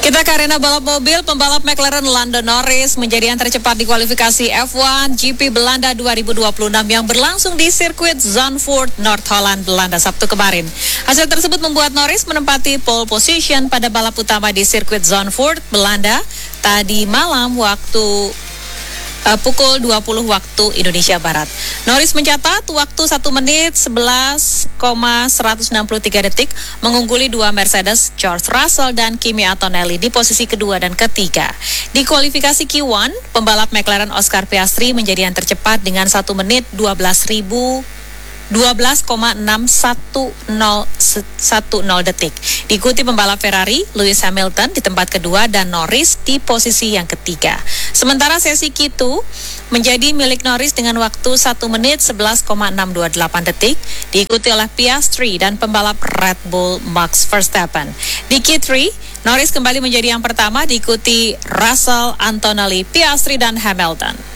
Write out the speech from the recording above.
Kita ke arena balap mobil. Pembalap McLaren Lando Norris menjadi yang tercepat di kualifikasi F1 GP Belanda 2026 yang berlangsung di sirkuit Zandvoort, North Holland, Belanda Sabtu kemarin. Hasil tersebut membuat Norris menempati pole position pada balap utama di sirkuit Zandvoort, Belanda tadi malam waktu pukul 20 waktu Indonesia Barat. Norris mencatat waktu 1 menit 11,163 detik mengungguli dua Mercedes, George Russell dan Kimi Antonelli di posisi kedua dan ketiga. Di kualifikasi Q1, pembalap McLaren Oscar Piastri menjadi yang tercepat dengan 1 menit 12,6110 detik. Diikuti pembalap Ferrari, Lewis Hamilton di tempat kedua dan Norris di posisi yang ketiga. Sementara sesi Q2 menjadi milik Norris dengan waktu 1 menit 11,628 detik, diikuti oleh Piastri dan pembalap Red Bull Max Verstappen. Di Q3, Norris kembali menjadi yang pertama, diikuti Russell, Antonelli, Piastri dan Hamilton.